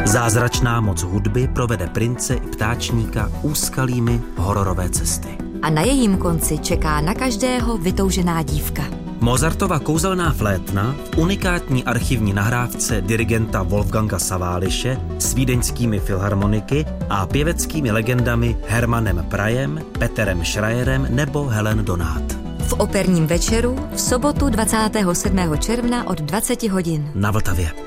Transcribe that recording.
Zázračná moc hudby provede prince i ptáčníka úskalými hororové cesty. A na jejím konci čeká na každého vytoužená dívka. Mozartova kouzelná flétna v unikátní archivní nahrávce dirigenta Wolfganga Saváliše s vídeňskými filharmoniky a pěveckými legendami Hermannem Prajem, Peterem Schreierem nebo Helen Donát. V operním večeru v sobotu 27. června od 20 hodin. Na Vltavě.